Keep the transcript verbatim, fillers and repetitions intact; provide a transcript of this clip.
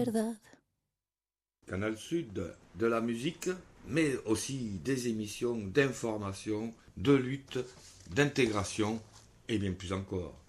verdad. Canal Sud, de la musique, mais aussi des émissions d'information, de lutte, d'intégration et bien plus encore.